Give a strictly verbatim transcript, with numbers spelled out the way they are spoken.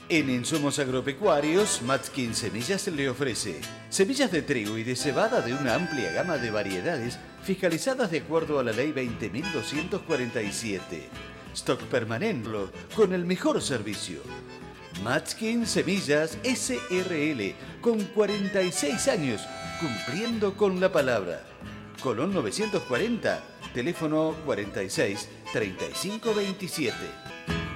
En Insumos Agropecuarios, Matskin Semillas le ofrece semillas de trigo y de cebada de una amplia gama de variedades fiscalizadas de acuerdo a la Ley veinte mil doscientos cuarenta y siete. Stock permanente con el mejor servicio. Matskin Semillas S R L con cuarenta y seis años cumpliendo con la palabra. Colón novecientos cuarenta, teléfono cuarenta y seis, treinta y cinco veintisiete.